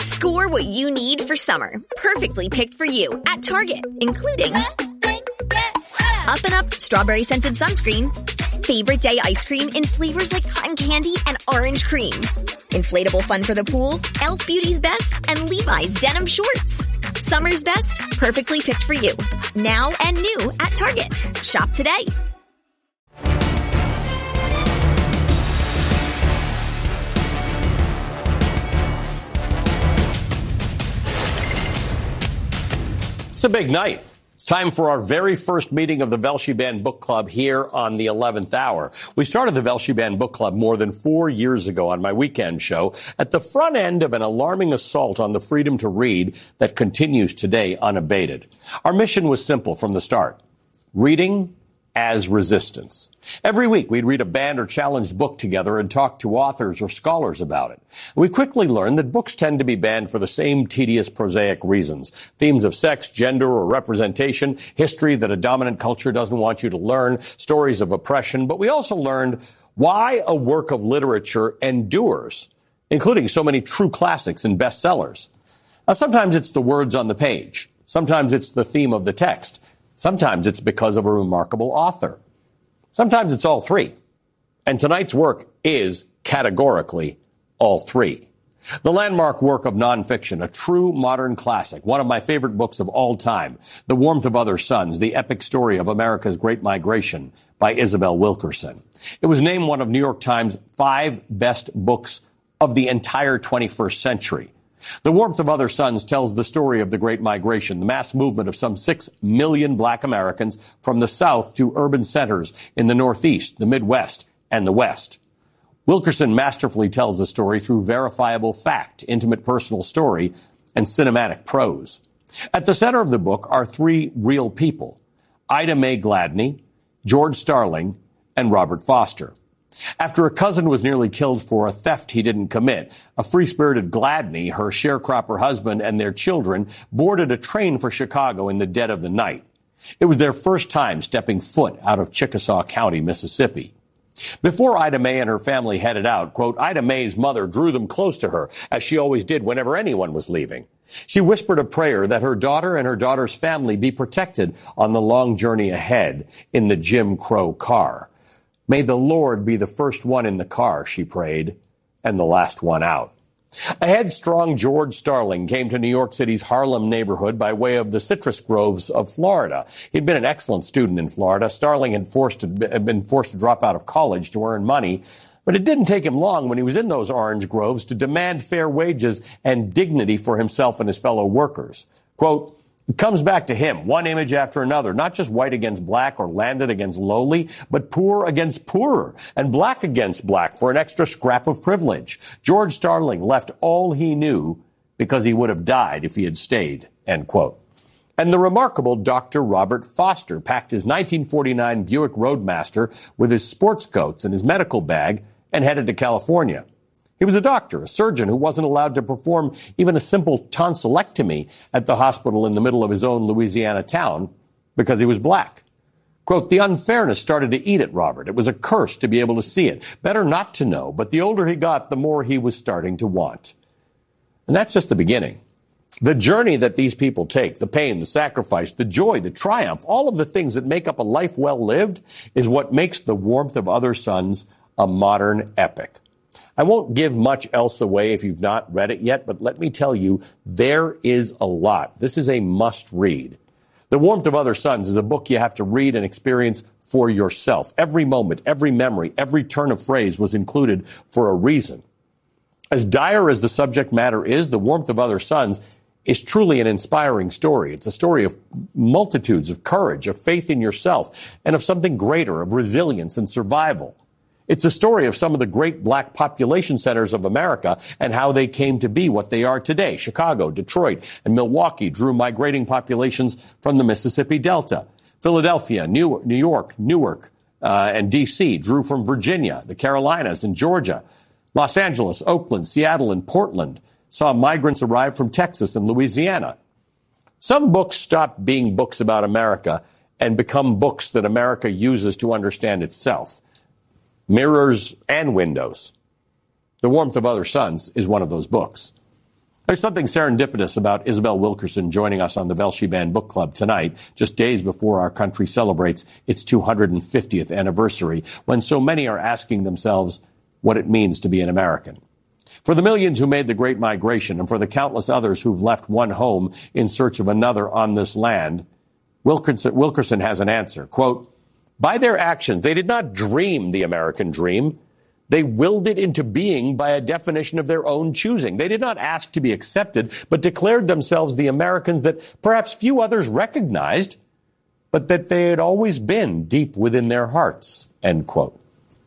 Score what you need for summer, perfectly picked for you at Target, including Up and Up Strawberry Scented Sunscreen, Favorite Day Ice Cream in flavors like cotton candy and orange cream, inflatable fun for the pool, Elf Beauty's Best, and Levi's Denim Shorts. Summer's best, perfectly picked for you. Now and new at Target. Shop today. It's a big night. It's time for our very first meeting of the Velshi Band Book Club here on the 11th hour. We started the Velshi Band Book Club more than 4 years ago on my weekend show at the front end of an alarming assault on the freedom to read that continues today unabated. Our mission was simple from the start: reading as resistance. Every week, we'd read a banned or challenged book together and talk to authors or scholars about it. We quickly learned that books tend to be banned for the same tedious, prosaic reasons: themes of sex, gender, or representation, history that a dominant culture doesn't want you to learn, stories of oppression. But we also learned why a work of literature endures, including so many true classics and bestsellers. Now, sometimes it's the words on the page. Sometimes it's the theme of the text. Sometimes it's because of a remarkable author. Sometimes it's all three. And tonight's work is categorically all three. The landmark work of nonfiction, a true modern classic, one of my favorite books of all time, The Warmth of Other Suns, the epic story of America's Great Migration by Isabel Wilkerson. It was named one of New York Times' 5 best books of the entire 21st century. The Warmth of Other Suns tells the story of the Great Migration, the mass movement of some 6 million black Americans from the South to urban centers in the Northeast, the Midwest, and the West. Wilkerson masterfully tells the story through verifiable fact, intimate personal story, and cinematic prose. At the center of the book are 3 real people: Ida Mae Gladney, George Starling, and Robert Foster. After a cousin was nearly killed for a theft he didn't commit, a free-spirited Gladney, her sharecropper husband, and their children boarded a train for Chicago in the dead of the night. It was their first time stepping foot out of Chickasaw County, Mississippi. Before Ida Mae and her family headed out, quote, Ida Mae's mother drew them close to her, as she always did whenever anyone was leaving. She whispered a prayer that her daughter and her daughter's family be protected on the long journey ahead in the Jim Crow car. May the Lord be the first one in the car, she prayed, and the last one out. A headstrong George Starling came to New York City's Harlem neighborhood by way of the citrus groves of Florida. He'd been an excellent student in Florida. Starling had been forced to drop out of college to earn money, but it didn't take him long when he was in those orange groves to demand fair wages and dignity for himself and his fellow workers. Quote, it comes back to him, one image after another, not just white against black or landed against lowly, but poor against poorer and black against black for an extra scrap of privilege. George Starling left all he knew because he would have died if he had stayed, end quote. And the remarkable Dr. Robert Foster packed his 1949 Buick Roadmaster with his sports coats and his medical bag and headed to California. He was a doctor, a surgeon who wasn't allowed to perform even a simple tonsillectomy at the hospital in the middle of his own Louisiana town because he was black. Quote, the unfairness started to eat at Robert. It was a curse to be able to see it. Better not to know, but the older he got, the more he was starting to want. And that's just the beginning. The journey that these people take, the pain, the sacrifice, the joy, the triumph, all of the things that make up a life well lived is what makes The Warmth of Other Suns a modern epic. I won't give much else away if you've not read it yet, but let me tell you, there is a lot. This is a must-read. The Warmth of Other Suns is a book you have to read and experience for yourself. Every moment, every memory, every turn of phrase was included for a reason. As dire as the subject matter is, The Warmth of Other Suns is truly an inspiring story. It's a story of multitudes, of courage, of faith in yourself, and of something greater, of resilience and survival. It's a story of some of the great black population centers of America and how they came to be what they are today. Chicago, Detroit, and Milwaukee drew migrating populations from the Mississippi Delta. Philadelphia, New York, Newark, and D.C. drew from Virginia, the Carolinas, and Georgia. Los Angeles, Oakland, Seattle, and Portland saw migrants arrive from Texas and Louisiana. Some books stop being books about America and become books that America uses to understand itself. Mirrors and Windows. The Warmth of Other Suns is one of those books. There's something serendipitous about Isabel Wilkerson joining us on the Velshi Band Book Club tonight, just days before our country celebrates its 250th anniversary, when so many are asking themselves what it means to be an American. For the millions who made the Great Migration and for the countless others who've left one home in search of another on this land, Wilkerson has an answer. Quote, by their actions, they did not dream the American dream. They willed it into being by a definition of their own choosing. They did not ask to be accepted, but declared themselves the Americans that perhaps few others recognized, but that they had always been deep within their hearts, end quote.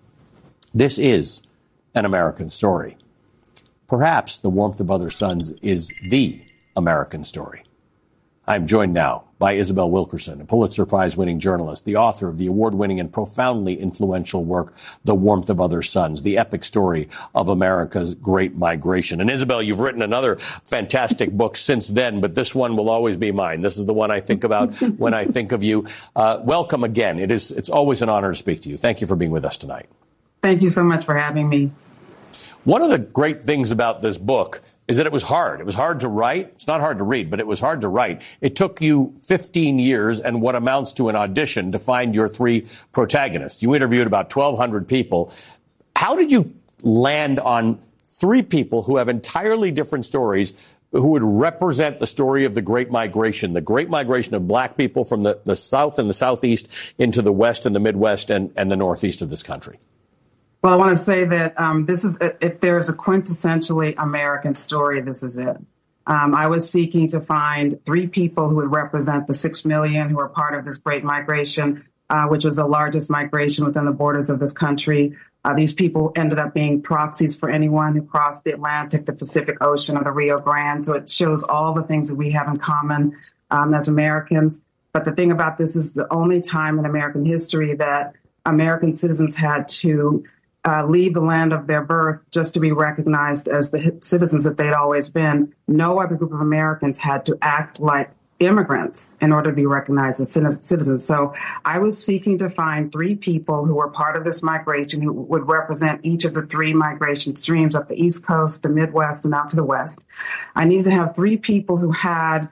This is an American story. Perhaps The Warmth of Other Suns is the American story. I'm joined now by Isabel Wilkerson, a Pulitzer Prize-winning journalist, the author of the award-winning and profoundly influential work, The Warmth of Other Suns, the epic story of America's Great Migration. And Isabel, you've written another fantastic book since then, but this one will always be mine. This is the one I think about when I think of you. Welcome again. It's always an honor to speak to you. Thank you for being with us tonight. Thank you so much for having me. One of the great things about this book is that it was hard. It was hard to write. It's not hard to read, but it was hard to write. It took you 15 years and what amounts to an audition to find your three protagonists. You interviewed about 1,200 people. How did you land on three people who have entirely different stories who would represent the story of the Great Migration of black people from the South and the Southeast into the West and the Midwest and the Northeast of this country? Well, I want to say that this is, if there's a quintessentially American story, this is it. I was seeking to find three people who would represent the 6 million who are part of this Great Migration, which was the largest migration within the borders of this country. These people ended up being proxies for anyone who crossed the Atlantic, the Pacific Ocean, or the Rio Grande. So it shows all the things that we have in common as Americans. But the thing about this is the only time in American history that American citizens had to leave the land of their birth just to be recognized as the citizens that they'd always been. No other group of Americans had to act like immigrants in order to be recognized as citizens. So I was seeking to find three people who were part of this migration who would represent each of the three migration streams up the East Coast, the Midwest, and out to the West. I needed to have three people who had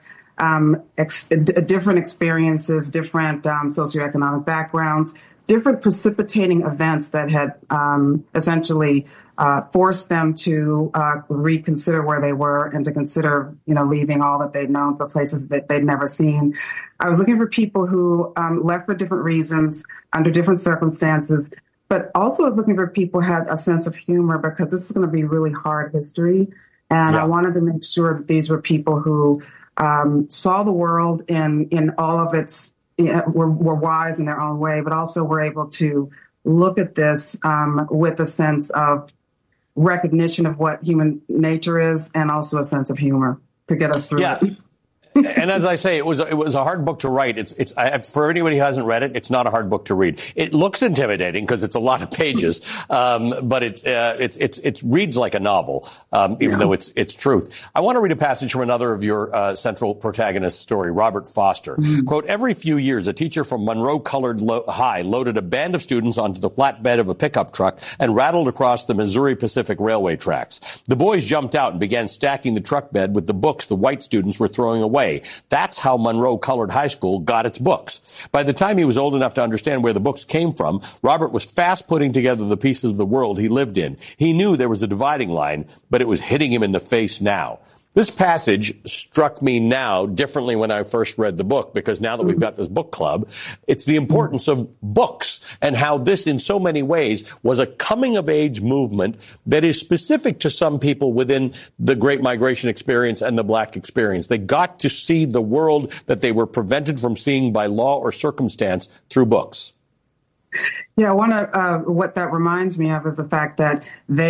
different experiences, different socioeconomic backgrounds, different precipitating events that had essentially forced them to reconsider where they were and to consider, leaving all that they'd known for places that they'd never seen. I was looking for people who left for different reasons, under different circumstances, but also I was looking for people who had a sense of humor because this is going to be really hard history. And I wanted to make sure that these were people who saw the world in all of its were wise in their own way, but also were able to look at this with a sense of recognition of what human nature is and also a sense of humor to get us through it. And as I say, it was a hard book to write. It's for anybody who hasn't read it, it's not a hard book to read. It looks intimidating because it's a lot of pages, but it reads like a novel, even though it's truth. I want to read a passage from another of your central protagonist's story, Robert Foster. Quote, every few years, a teacher from Monroe Colored High loaded a band of students onto the flatbed of a pickup truck and rattled across the Missouri Pacific Railway tracks. The boys jumped out and began stacking the truck bed with the books the white students were throwing away. That's how Monroe Colored High School got its books. By the time he was old enough to understand where the books came from, Robert was fast putting together the pieces of the world he lived in. He knew there was a dividing line, but it was hitting him in the face now. This passage struck me now differently when I first read the book, because now that we've got this book club, it's the importance of books and how this in so many ways was a coming of age movement that is specific to some people within the Great Migration experience and the black experience. They got to see the world that they were prevented from seeing by law or circumstance through books. Yeah, what that reminds me of is the fact that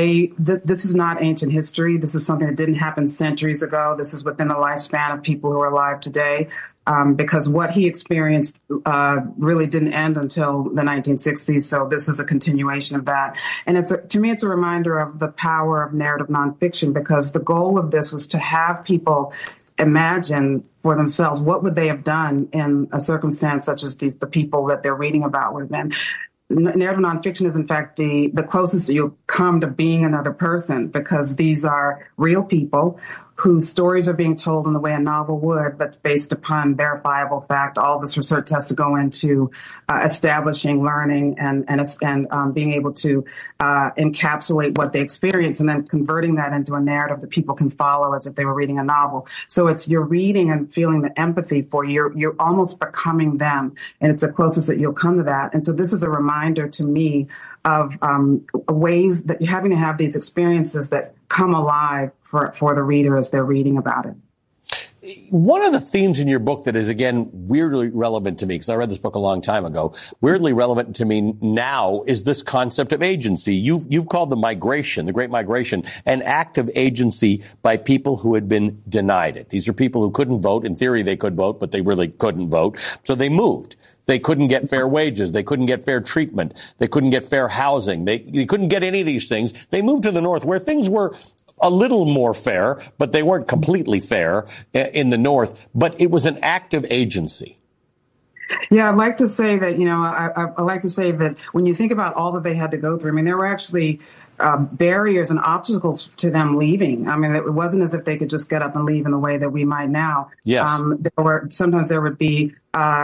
this is not ancient history. This is something that didn't happen centuries ago. This is within the lifespan of people who are alive today, because what he experienced really didn't end until the 1960s. So this is a continuation of that. And to me, it's a reminder of the power of narrative nonfiction, because the goal of this was to have people imagine for themselves what would they have done in a circumstance such as the people that they're reading about would have been. Narrative nonfiction is, in fact, the closest you come to being another person, because these are real people whose stories are being told in the way a novel would, but based upon verifiable fact. All this research has to go into establishing learning and being able to encapsulate what they experience and then converting that into a narrative that people can follow as if they were reading a novel. So it's you're reading and feeling the empathy for you're almost becoming them, and it's the closest that you'll come to that. And so this is a reminder to me of ways that you're having to have these experiences that come alive for the reader as they're reading about it. One of the themes in your book that is, again, weirdly relevant to me, because I read this book a long time ago, weirdly relevant to me now is this concept of agency. You've called the migration, the Great Migration, an act of agency by people who had been denied it. These are people who couldn't vote. In theory, they could vote, but they really couldn't vote. So they moved. They couldn't get fair wages. They couldn't get fair treatment. They couldn't get fair housing. They couldn't get any of these things. They moved to the North where things were a little more fair, but they weren't completely fair in the North. But it was an act of agency. Yeah, I'd like to say that, I like to say that when you think about all that they had to go through, I mean, there were actually barriers and obstacles to them leaving. I mean, it wasn't as if they could just get up and leave in the way that we might now. Yes. They'd be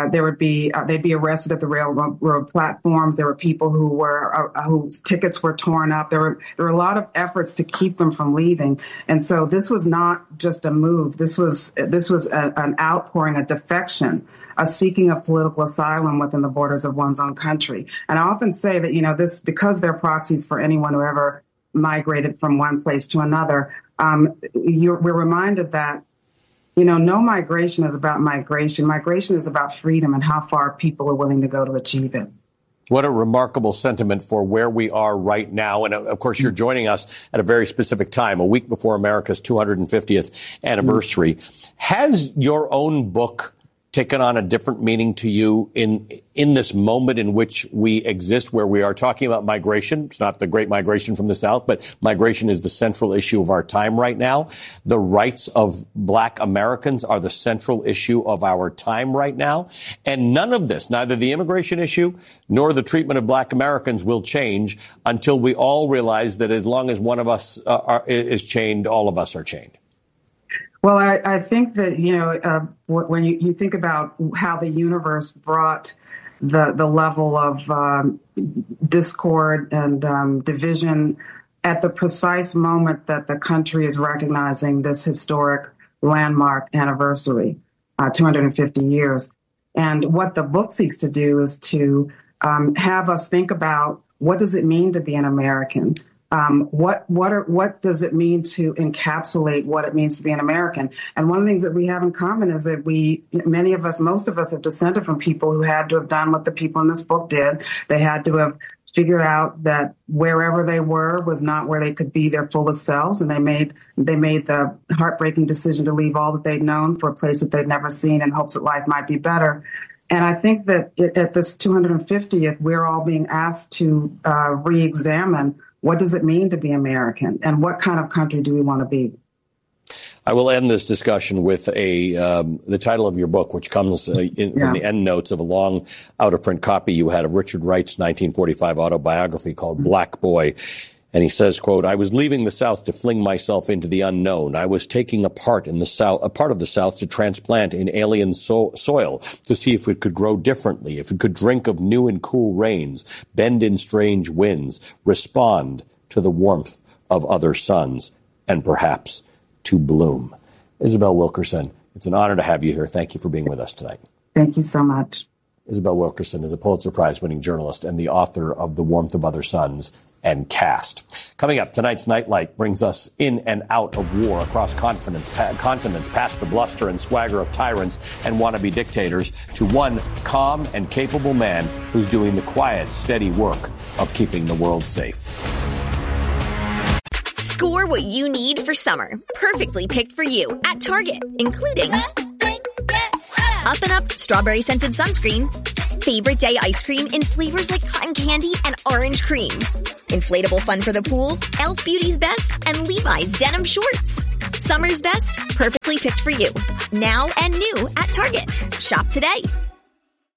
arrested at the railroad platforms. There were people whose tickets were torn up. There were a lot of efforts to keep them from leaving. And so this was not just a move. This was an outpouring, a defection, a seeking of political asylum within the borders of one's own country. And I often say that, this, because they're proxies for anyone who ever migrated from one place to another, we're reminded that, no migration is about migration. Migration is about freedom and how far people are willing to go to achieve it. What a remarkable sentiment for where we are right now. And of course, you're joining us at a very specific time, a week before America's 250th anniversary. Has your own book taken on a different meaning to you in this moment in which we exist, where we are talking about migration? It's not the great migration from the South, but migration is the central issue of our time right now. The rights of Black Americans are the central issue of our time right now. And none of this, neither the immigration issue nor the treatment of Black Americans, will change until we all realize that as long as one of us is chained, all of us are chained. Well, I think that, when you think about how the universe brought the level of discord and division at the precise moment that the country is recognizing this historic landmark anniversary, 250 years. And what the book seeks to do is to have us think about, what does it mean to be an American? What does it mean to encapsulate what it means to be an American? And one of the things that we have in common is that most of us have descended from people who had to have done what the people in this book did. They had to have figured out that wherever they were was not where they could be their fullest selves. And they made the heartbreaking decision to leave all that they'd known for a place that they'd never seen in hopes that life might be better. And I think that at this 250th, we're all being asked to re-examine, what does it mean to be American, and what kind of country do we want to be? I will end this discussion with the title of your book, which comes from the end notes of a long out-of-print copy you had of Richard Wright's 1945 autobiography called Black Boy. And he says, quote, "I was leaving the South to fling myself into the unknown. I was taking a part of the South to transplant in alien soil to see if it could grow differently, if it could drink of new and cool rains, bend in strange winds, respond to the warmth of other suns, and perhaps to bloom." Isabel Wilkerson, it's an honor to have you here. Thank you for being with us tonight. Thank you so much. Isabel Wilkerson is a Pulitzer Prize-winning journalist and the author of The Warmth of Other Suns and Caste. Coming up, tonight's Nightlight brings us in and out of war across continents, past the bluster and swagger of tyrants and wannabe dictators, to one calm and capable man who's doing the quiet, steady work of keeping the world safe. Score what you need for summer, perfectly picked for you at Target, including Up and Up Strawberry Scented Sunscreen, Favorite Day Ice Cream in flavors like cotton candy and orange cream, inflatable fun for the pool, Elf Beauty's Best, and Levi's Denim Shorts. Summer's best, perfectly picked for you. Now and new at Target. Shop today.